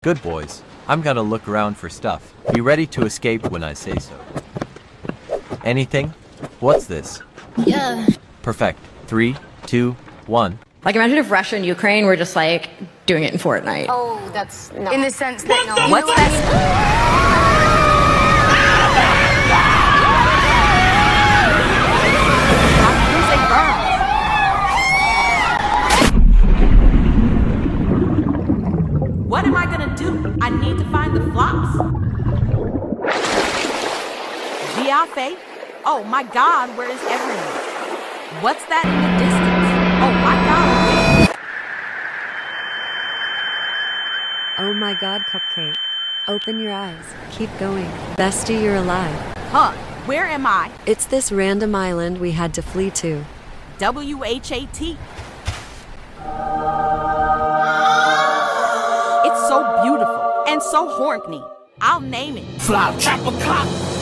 Good boys. I'm gonna look around for stuff. Be ready to escape when I say so. Anything? What's this? Yeah. Perfect. 3, 2, 1. Like, imagine if Russia and Ukraine were just, like, doing it in Fortnite. Oh, that's no. In the sense that no. What's that? What am I gonna do? I need to find the flops. Giafe? Oh my god, where is everyone? What's that in the distance? Oh my god. Oh my god, Cupcake. Open your eyes. Keep going. Bestie, you're alive. Huh, where am I? It's this random island we had to flee to. WHAT. It's so beautiful and so horny. I'll name it. Flop, chopper, cop.